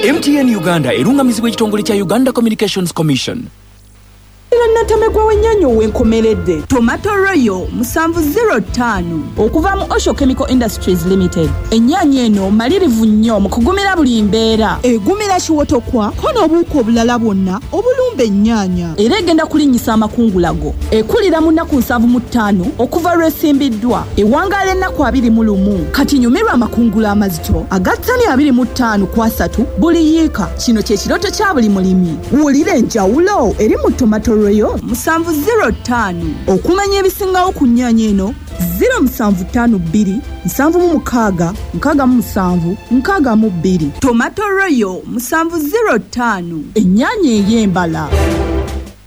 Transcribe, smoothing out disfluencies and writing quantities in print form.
MTN Uganda erungamizibwa ekitongole kya Uganda Communications Commission. Natamegwa w'ennyaanya ow'enkomeredde Tomato Royal 705 okuva mu Osho Chemical Industries Limited. Ennyaanya eno malirivu nnyo mu kugumira buli mbeera. Egumira kiwotokwa ko n'obuuka obulala bwonna obulumba ennyaanya. Era egenda kulinnyisa amakungulago. Ekulira mu nnaku 75 okuva lw'esimbiddwa. Ewangaala ennaku 21 kati nyumirwa amakungula amazito aga ttani 25 buli yiika. Kino kye kirooto kya buli mulimi. Wulira enjawulo eri mu Tomato Royal 705 okumanya ebisingawo ku nnyaanya eno 0752 766 67 62. Tomato Royal 705 ennyaanya ey'embala.